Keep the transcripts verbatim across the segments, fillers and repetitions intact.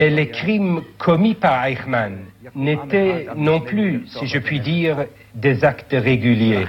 Et les crimes commis par Eichmann n'étaient non plus, si je puis dire, des actes réguliers.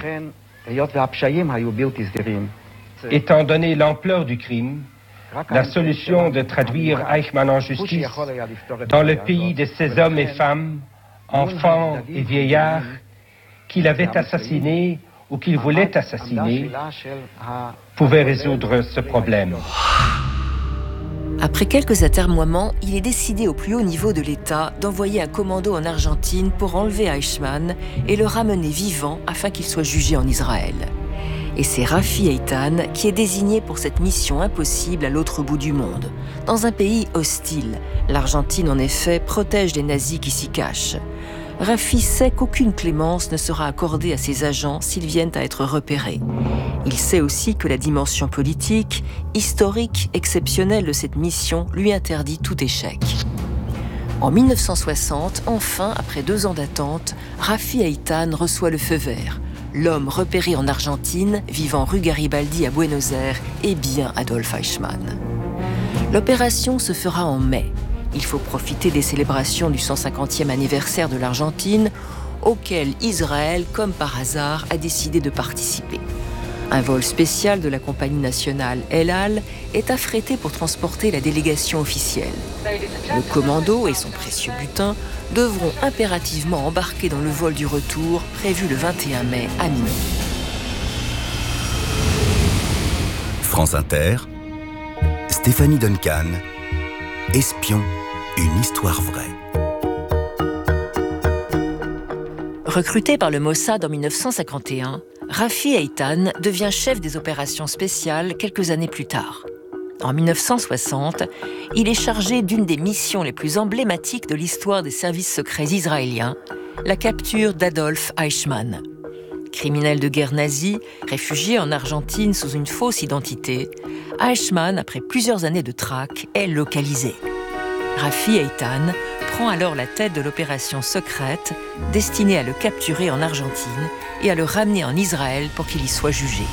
Étant donné l'ampleur du crime, la solution de traduire Eichmann en justice dans le pays de ces hommes et femmes, enfants et vieillards, qu'il avait assassinés ou qu'il voulait assassiner, pouvait résoudre ce problème. Après quelques atermoiements, il est décidé au plus haut niveau de l'État d'envoyer un commando en Argentine pour enlever Eichmann et le ramener vivant afin qu'il soit jugé en Israël. Et c'est Rafi Eitan qui est désigné pour cette mission impossible à l'autre bout du monde, dans un pays hostile. L'Argentine, en effet, protège les nazis qui s'y cachent. Rafi sait qu'aucune clémence ne sera accordée à ses agents s'ils viennent à être repérés. Il sait aussi que la dimension politique, historique, exceptionnelle de cette mission lui interdit tout échec. En mille neuf cent soixante, enfin, après deux ans d'attente, Rafi Eitan reçoit le feu vert. L'homme repéré en Argentine, vivant rue Garibaldi à Buenos Aires, est bien Adolf Eichmann. L'opération se fera en mai. Il faut profiter des célébrations du cent cinquantième anniversaire de l'Argentine, auquel Israël, comme par hasard, a décidé de participer. Un vol spécial de la compagnie nationale El Al est affrété pour transporter la délégation officielle. Le commando et son précieux butin devront impérativement embarquer dans le vol du retour prévu le vingt et un mai à minuit. France Inter, Stéphanie Duncan, Espion, une histoire vraie. Recruté par le Mossad en mille neuf cent cinquante et un, Rafi Eitan devient chef des opérations spéciales quelques années plus tard. En mille neuf cent soixante, il est chargé d'une des missions les plus emblématiques de l'histoire des services secrets israéliens, la capture d'Adolf Eichmann. Criminel de guerre nazi, réfugié en Argentine sous une fausse identité, Eichmann, après plusieurs années de traque, est localisé. Rafi Eitan prend alors la tête de l'opération secrète destinée à le capturer en Argentine et à le ramener en Israël pour qu'il y soit jugé.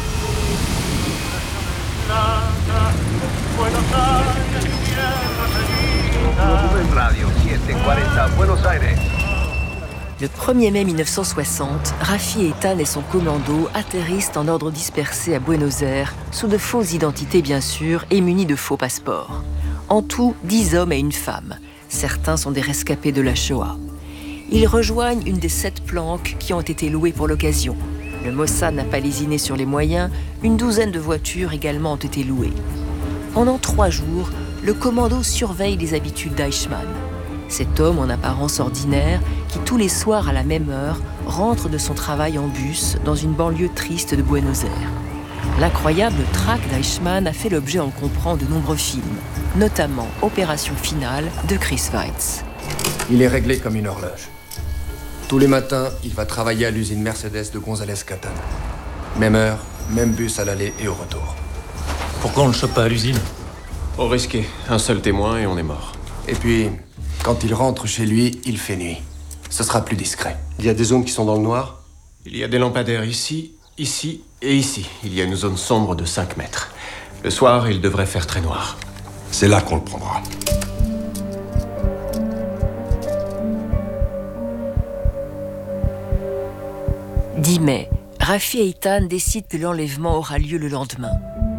Le premier mai mille neuf cent soixante, Rafi Eitan et son commando atterrissent en ordre dispersé à Buenos Aires, sous de fausses identités bien sûr et munis de faux passeports. En tout, dix hommes et une femme. Certains sont des rescapés de la Shoah. Ils rejoignent une des sept planques qui ont été louées pour l'occasion. Le Mossad n'a pas lésiné sur les moyens, une douzaine de voitures également ont été louées. Pendant trois jours, le commando surveille les habitudes d'Eichmann. Cet homme en apparence ordinaire, qui tous les soirs à la même heure, rentre de son travail en bus dans une banlieue triste de Buenos Aires. L'incroyable traque d'Eichmann a fait l'objet, on le comprend, de nombreux films, notamment Opération Finale de Chris Weitz. Il est réglé comme une horloge. Tous les matins, il va travailler à l'usine Mercedes de González Catán. Même heure, même bus à l'aller et au retour. Pourquoi on le chope pas à l'usine? Trop risqué. Un seul témoin et on est mort. Et puis, quand il rentre chez lui, il fait nuit. Ce sera plus discret. Il y a des zones qui sont dans le noir? Il y a des lampadaires ici, ici et ici. Il y a une zone sombre de cinq mètres. Le soir, il devrait faire très noir. C'est là qu'on le prendra. dix mai, Rafi Eitan décide que l'enlèvement aura lieu le lendemain.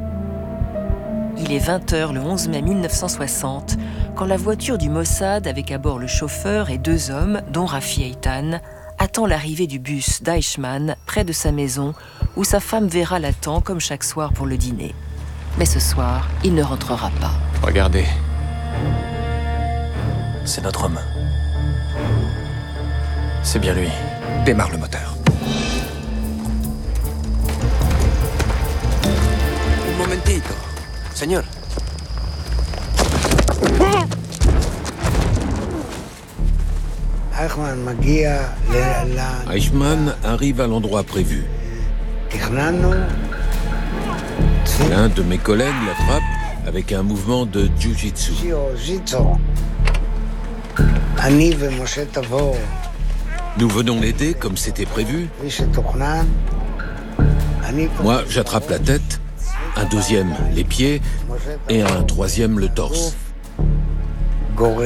Il est vingt heures le onze mai mille neuf cent soixante, quand la voiture du Mossad, avec à bord le chauffeur et deux hommes, dont Rafi Eitan, attend l'arrivée du bus d'Eichmann près de sa maison, où sa femme Vera l'attend comme chaque soir pour le dîner. Mais ce soir, il ne rentrera pas. Regardez. C'est notre homme. C'est bien lui. Démarre le moteur. Un momentito. Señor. Eichmann arrive à l'endroit prévu. L'un de mes collègues l'attrape avec un mouvement de jiu-jitsu. Nous venons l'aider comme c'était prévu. Moi, j'attrape la tête, un deuxième les pieds et un troisième le torse.